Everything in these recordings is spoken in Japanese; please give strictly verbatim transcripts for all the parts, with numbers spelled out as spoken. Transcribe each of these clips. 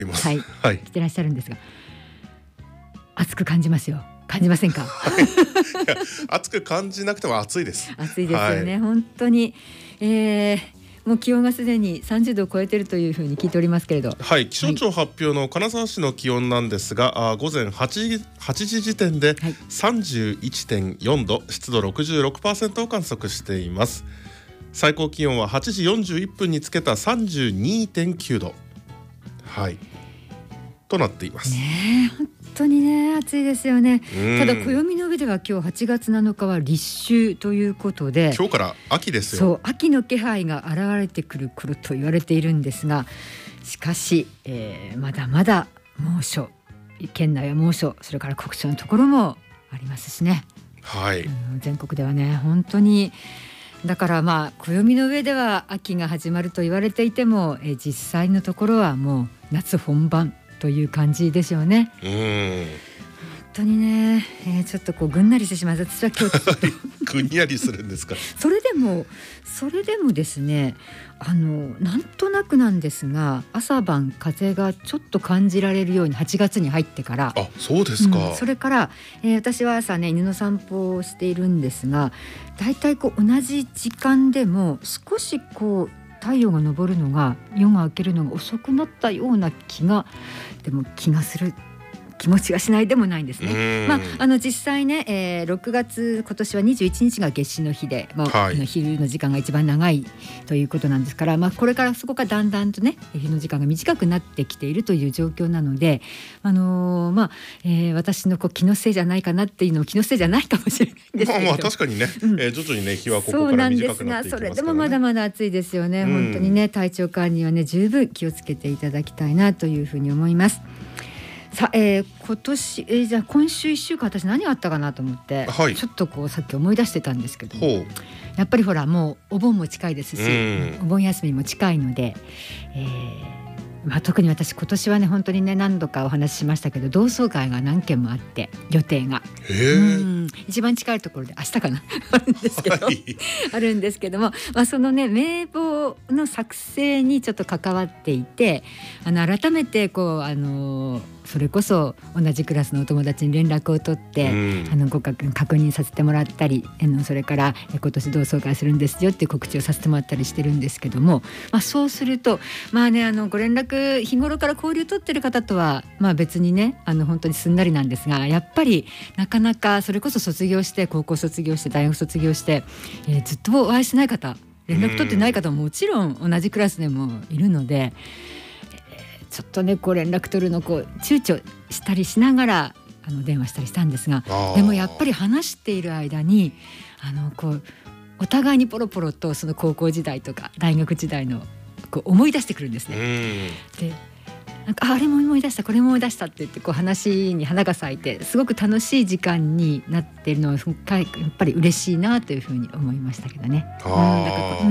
はい、 はい、 してらっしゃるんですが、暑く感じますよ。感じませんか？ はい、いや暑く感じなくても暑いです。 暑いですよね、 はい、 本当に、えー、もう気温がすでにさんじゅうどを超えているというふうに聞いておりますけれど、 はい、気象庁発表の金沢市の気温なんですが、はい、あ午前はちじ、はちじ時点で さんじゅういってんよんど、湿度 ろくじゅうろくパーセント を観測しています。最高気温ははちじよんじゅういっぷんにつけた さんじゅうにてんきゅうど、はい、となっていますね。本当にね、暑いですよね。ただ暦の上では今日はちがつなのかは立秋ということで、 今日から秋ですよ。 そう、秋の気配が現れてくる頃と言われているんですが、しかし、えー、まだまだ猛暑、県内は猛暑、それから酷暑のところもありますしね。 はい、 全国ではね、本当にだからまあ暦の上では秋が始まると言われていても、え実際のところはもう夏本番という感じでしょうね。 うーん、 本当にね、えー、ちょっとこうぐんなりしてしまう。私は今日ぐんやりするんですか？ それでもそれでもですね、あのなんとなくなんですが、朝晩風がちょっと感じられるようにはちがつに入ってから。 あ、そうですか。 うん、それから、えー、私は朝ね犬の散歩をしているんですが、だいたいこう同じ時間でも少しこう太陽が昇るのが、夜が明けるのが遅くなったような気がでも気がする気持ちがしないでもないんですね。まあ、あの実際ね、えー、ろくがつ今年はにじゅういちにちが夏至の日で、もう、はい、昼の時間が一番長いということなんですから、まあ、これからそこからだんだんとね日の時間が短くなってきているという状況なので、あのーまあえー、私のこう気のせいじゃないかなっていうのも気のせいじゃないかもしれないんですけど、 まあまあ確かにね、うんえー、徐々にね日はここから短くなっていきますからね。そうなんですが、それでもまだまだ暑いですよね、うん、本当にね体調管理はね十分気をつけていただきたいなというふうに思います。さあ、えー、今年、えー、じゃあ今週いっしゅうかん私何があったかなと思って、はい、ちょっとこうさっき思い出してたんですけど、やっぱりほらもうお盆も近いですし、お盆休みも近いので、えーまあ、特に私今年はね本当にね何度かお話ししましたけど、同窓会が何件もあって予定が、うん一番近いところで明日かなあるんですけど、はい、あるんですけども、まあ、そのね名簿の作成にちょっと関わっていて、あの改めてこうあのそれこそ同じクラスのお友達に連絡を取って、うん、あのご確認させてもらったり、あのそれから今年同窓会するんですよっていう告知をさせてもらったりしてるんですけども、まあ、そうするとまあねあのご連絡日頃から交流取ってる方とはまあ別にねあの本当にすんなりなんですが、やっぱりなかなかそれこそ卒業して高校卒業して大学卒業して、えー、ずっとお会いしない方、連絡取ってない方ももちろん同じクラスでもいるので、えー、ちょっとねこう連絡取るのこう躊躇したりしながらあの電話したりしたんですが、でもやっぱり話している間にあのこうお互いにポロポロとその高校時代とか大学時代のこう思い出してくるんですね。でなんか あ, あれも思い出したこれも思い出したって言ってこう話に花が咲いてすごく楽しい時間になっているのはやっぱり嬉しいなというふうに思いましたけどね。あ、うん、だから、うん、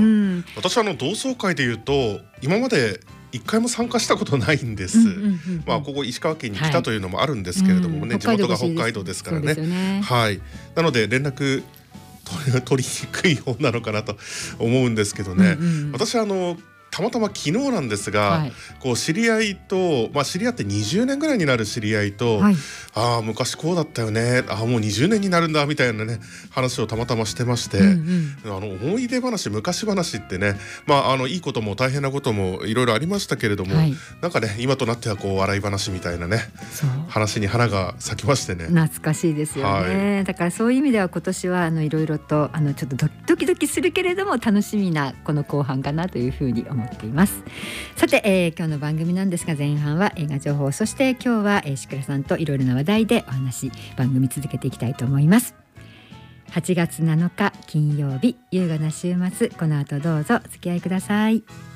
私あの同窓会でいうと今まで一回も参加したことないんです。まあここ石川県に来たというのもあるんですけれどもね、はい、地元が北海道ですからね。ね、はい。なので連絡取りにくい方なのかなと思うんですけどね。うんうん、私あのたまたま昨日なんですが、はい、こう知り合いと、まあ、知り合ってにじゅうねんぐらいになる知り合いと、はい、ああ昔こうだったよね、ああもうにじゅうねんになるんだみたいなね話をたまたましてまして、うんうん、あの思い出話昔話ってね、まあ、あのいいことも大変なこともいろいろありましたけれども、はい、なんかね今となってはこう笑い話みたいなね話に花が咲きましてね、 懐かしいですよね、はい、だからそういう意味では今年はあのいろいろとあのちょっとドキドキするけれども楽しみなこの後半かなというふうに思っています。さて、えー、今日の番組なんですが、前半は映画情報、そして今日は、えー、シクラさんといろいろな話題でお話番組続けていきたいと思います。はちがつなのか金曜日、優雅な週末、この後どうぞお付き合いください。